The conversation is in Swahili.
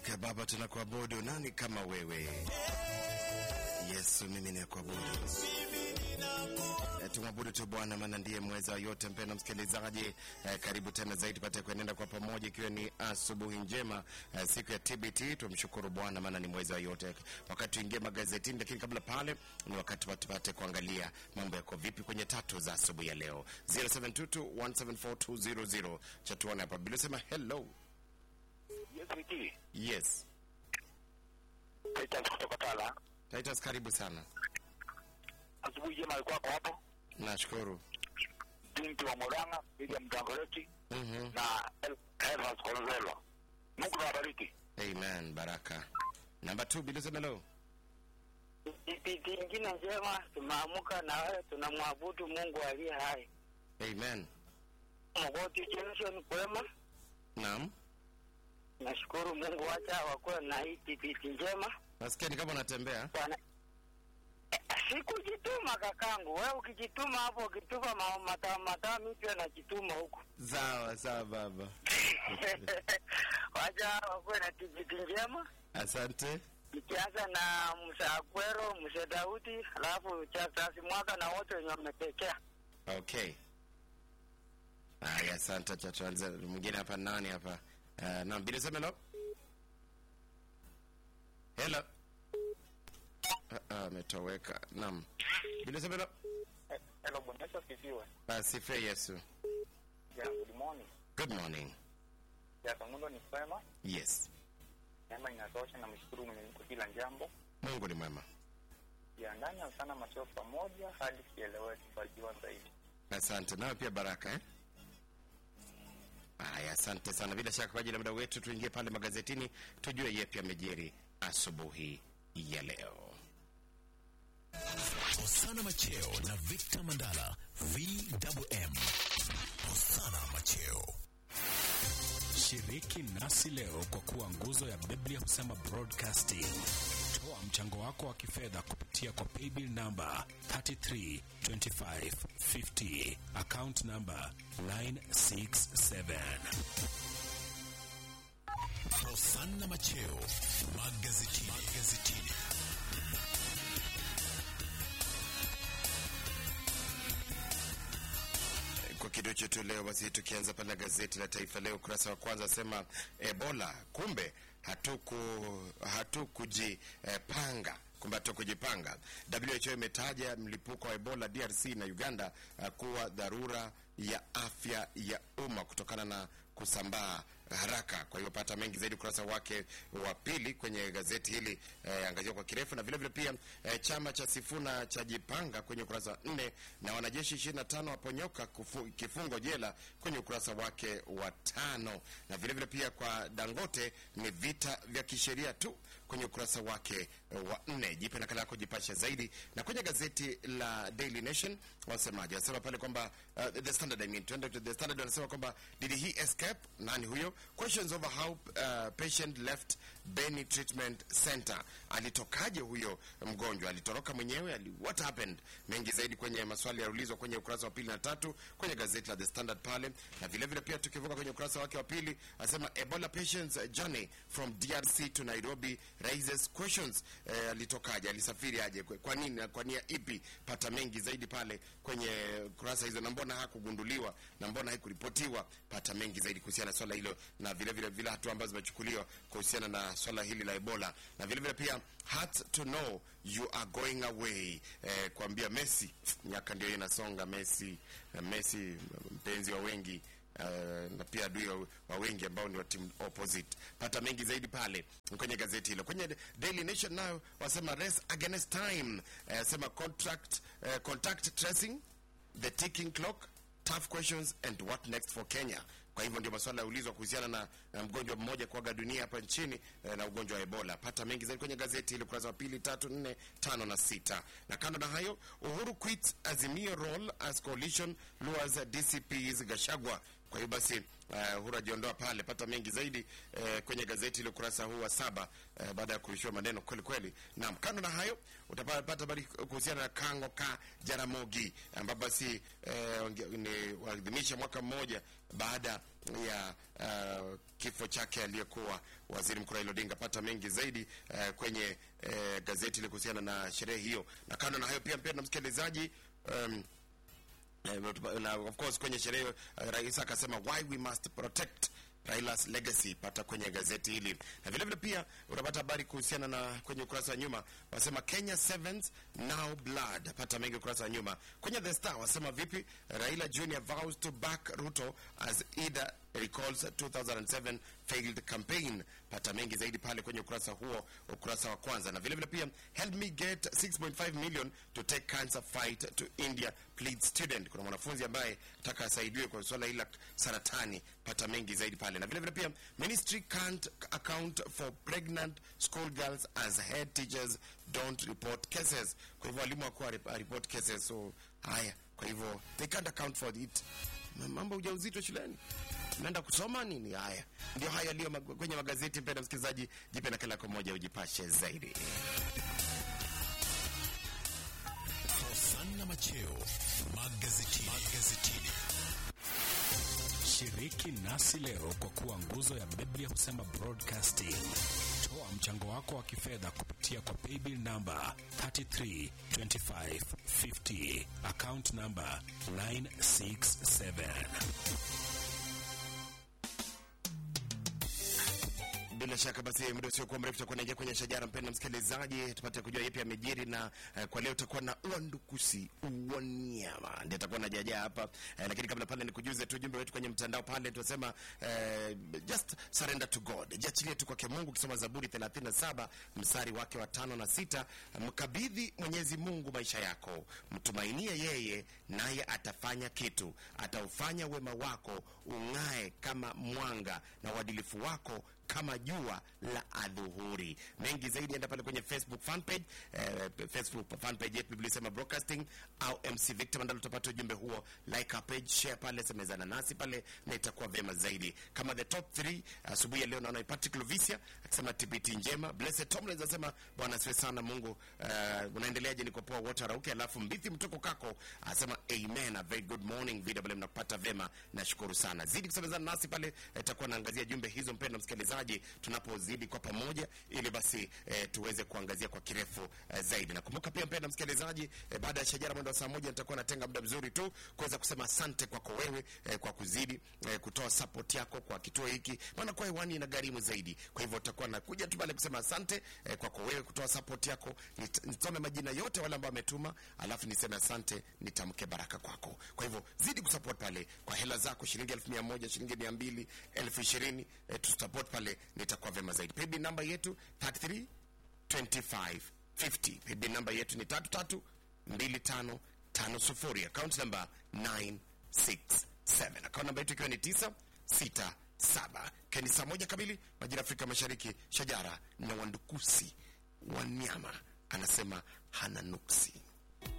Hakika Baba, tunakuabudu. Nani kama wewe Yesu? Mimi ninakuabudu. Tumwabudu tu Bwana, maana ndiye mweza yote. Mpendwa msikilizaji, karibu tena zaidi pate kuenenda kwa pamoja, ikiwa ni asubuhi njema, siku ya TBT. Tumshukuru Bwana maana ni mweza yote. Wakati tuingie magazetini, lakini kabla pale ni wakati tupate kuangalia mambo yako vipi kwenye tatu za asubuhi ya leo. 0722174200 chatuone hapa bila sema hello. Yes, Wiki. Yes. Titus kutoka Tala. Titus, karibu sana. Asubuhi jema alikuwa hapo. Nashukuru. Binti wa Moranga, William Mtangoleti, na Evans Kolozelo. Mungu awabariki. Amen, baraka. Number 2, bila sema hello. Ipiti ingine njema, tumeamuka na wewe tunamwabudu Mungu aliye hai. Amen. Mgoti Jenson kwema. Naam. Nashukuru Mungu wacha wakuwe na hii ipiti njema. Nasikia ni kama unatembea. Bwana. Sikujituma kakangu. Wewe ukijituma hapo ukitupa mataa mipya na jituma huko. Sawa baba. Wacha wakuwe na ipiti njema. Asante. Nikianza na Msakwero, Mzee Daudi, alafu Charles Mwaka na wote wenye wametekea. Okay. Asante tuanze mwingine hapa. Nani hapa? Naam, bila sema hello. Hello. Ametoweka. Naam. Bila sema hello. Hello, Bwana asifiwe. Asifiwe Yesu. Yeah, good morning. Good morning. Ya Mungu ni kwema. Yes. Neema inatosha na mshukuru Mungu kwa kila jambo. Mungu ni mwema. Ya ndani sana macho pamoja hadi kieleweke barikiwa zaidi. Asante. Nawe pia baraka asante sana. Bila shaka kwa ajili ya muda wetu tuingie pale magazetini tujue yepi yamejiri asubuhi ya leo. Osana Macheo na Victor Mandala, VMM. Osana Macheo. Shiriki nasi leo kwa kuwa nguzo ya Biblia husema broadcasting. Toa mchango wako wa kifedha kupitia kwa paybill number 332550, account number 967. Osana Macheo, magazetini. Kwa kidogo chetu leo basi tukianza pale gazeti la Taifa Leo ukurasa wa kwanza sema Ebola kumbe hatukujipanga. WHO imetaja mlipuko wa Ebola DRC na Uganda kuwa dharura ya afya ya umma kutokana na kusambaa haraka. Kwa hiyo pata mengi zaidi ukurasa wake wa pili kwenye gazeti hili, angazia kwa kirefu. Na vile vile pia chama cha Sifuna cha jipanga kwenye ukurasa wa 4, na wanajeshi 25 waponyoka kifungo jela kwenye ukurasa wake wa 5. Na vile vile pia kwa Dangote ni vita vya kisheria tu kwenye ukurasa wake wa 4. Jipe nakala yako jipasha zaidi. Na kwenye gazeti la Daily Nation wasemaje? Wasema pale kwamba The Standard, The Standard wanasema kwamba did he escape? Nani huyo? Questions over how patient left Beni Treatment Center. Alitokaje huyo mgonjwa? Alitoroka mwenyewe? What happened? Mengi zaidi kwenye maswali yaulizwa kwenye ukurasa wa 2 na 3 kwenye gazeti la The Standard pale. Na vile vile pia tukivuka kwenye ukurasa wake wa pili asema Ebola patients journey from DRC to Nairobi raises questions. Alitokaje? Alisafiri aje? Kwa nini? Kwa nia ipi? Pata mengi zaidi pale kwenye kurasa hizo. Na mbona hakugunduliwa? Na mbona haikuripotiwa? Pata mengi zaidi kuhusiana na swala hilo, na vile vile hatua ambazo zimechukuliwa kuhusiana na swala hili la Ebola. Na vile vile pia hard to know you are going away. Kuambia Messi nyaka ndio inasonga. Messi mpenzi wa wengi, na pia adui wa wengi ambao ni wa team opposite. Pata mengi zaidi pale kwenye gazeti hilo. Kwenye Daily Nation nayo wasema race against time, sema contact tracing, the ticking clock, tough questions and what next for Kenya. Kwa hivyo ndio maswala yaulizwa kuhusiana na mgonjwa mmoja kuaga dunia hapa nchini na ugonjwa wa Ebola. Pata mengi zaidi kwenye gazeti ile ukurasa wa 2, 3, 4, 5 na 6. Na kando na hayo, Uhuru quits Azimio role as coalition lures DCP's Gachagua. Kwa hiyo basi Uhuru ajiondoa pale. Pata mengi zaidi kwenye gazeti ile ukurasa huu wa 7 baada ya kurushiwa maneno kweli. Na kando na hayo utapata habari kuhusiana na Kango ka Jaramogi, ambapo basi ni waadhimisha mwaka mmoja baada ya kifo chake aliyekuwa waziri mkuu Raila Odinga. Pata mengi zaidi kwenye gazeti ile kuhusiana na sherehe hiyo. Na kando na hayo pia mpendwa msikilizaji, na of course kwenye sherehe rais akasema why we must protect Raila's legacy, pata kwenye gazeti hili. Na vile vile pia unapata habari kuhusiana na kwenye ukurasa wa nyuma wasema Kenya Sevens now blood, pata mengi ukurasa wa nyuma. Kwenye The Star wasema vipi Raila Jr. vows to back Ruto as either recalls 2007 failed campaign, pata mengi zaidi pale kwenye ukurasa huo, ukurasa wa kwanza. Na vile vile pia help me get 6.5 million to take cancer fight to India plead student, kuna mwanafunzi ambaye nataka asaidiwe kwa swala hili la saratani, pata mengi zaidi pale. Na vile vile pia ministry can't account for pregnant school girls as head teachers don't report cases, kwa hivyo walimu wako report cases, so haya, kwa hivyo they can't account for it. Mambo ujauzito shuleni, naenda kusoma nini? Haya ndio haya leo kwenye magazeti. Mpenda msikilizaji, jipe nakala yako moja ujipashe zaidi. Hosanna Macheo magazetini. Shiriki nasi leo kwa kuwa nguzo ya Biblia husema broadcasting. Toa mchango wako wa kifedha kupitia kwa paybill number 332550, account number 967. Bila shaka basi muda sio kwa mrefu tutakuwa naingia kwenye shajara. Mpendwa msikilizaji, tupate kujua yapi yamejiri, na kwa leo tutakuwa na uandukusi uonyama ndio tutakuwa na jaja hapa, lakini kabla pale nikujuze tu jumbe wetu kwenye mtandao pale tunasema just surrender to God, jiachilie tu kwake Mungu. Kisoma Zaburi 37 mstari wake wa 5 na 6, mkabidhi Mwenyezi Mungu maisha yako, mtumainie yeye naye atafanya kitu, ataufanya wema wako ung'ae kama mwanga na uadilifu wako kama jua la adhuhuri. Mengi zaidi enda pale kwenye Facebook fan page, yetu Biblia Sema Broadcasting au MC Victor Mandalo, utapata ujumbe huo, like our page, share pale, semezana nasi pale na itakuwa vema zaidi. Kama the top 3 asubuhi ya leo naona Patrick Lovisia akisema TBT njema, Blessed Tomlins anasema bwana asifiwe sana Mungu, unaendeleaje? Niko poa wote rauke. Alafu Mbithi mtoko kako anasema amen, a very good morning VW, mnapata vema, nashukuru sana. Zidi kusemezana nasi pale, itakuwa naangazia jumbe hizo mpendwa msikilizaji tunapozidi kwa pamoja, ili basi tuweze kuangazia kwa kirefu zaidi. Na kumbuka pia mpendwa msikilizaji, baada ya shajara mwendo wa saa 1 nitakuwa natenga muda mzuri tu kuweza kusema asante kwako wewe kwa kuzidi kutoa support yako kwa kituo hiki, maana kwa hewani ina gharimu zaidi. Kwa hivyo tutakuwa nakuja tu pale kusema asante kwako wewe kutoa support yako. Nisome majina yote wale ambao wametuma, alafu niseme asante, nitamke baraka kwako. Kwa hivyo zidi kusupport pale kwa hela zako, shilingi 1100, shilingi 200, 2020, tu support pale, nitakuwa vema zaidi. Paybill number yetu 332550. Paybill number yetu ni 332550. Account number 967. Account number yetu ikiwa ni 967. Keni saa 1 kamili majira Afrika Mashariki, shajara na wandukusi wanyama anasema hana nuksi.